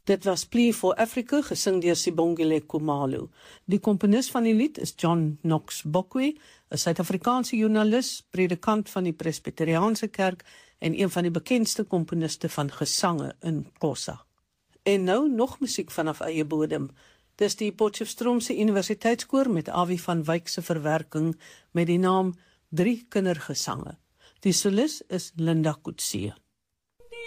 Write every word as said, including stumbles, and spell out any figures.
Dit was Plea for Africa, gesing deur Sibongile Khumalo. Die komponis van die lied is John Knox Bokwe, 'n Suid-Afrikaanse joernalis, predikant van die Presbyteriaanse Kerk en een van die bekendste komponiste van gesange in Xhosa. En nou nog musiek vanaf eie bodem. Dis die Potchefstroomse Universiteitskoor met Awie van Wyk se verwerking met die naam Drie Kindergesange. Die solis is Linda Coetzee.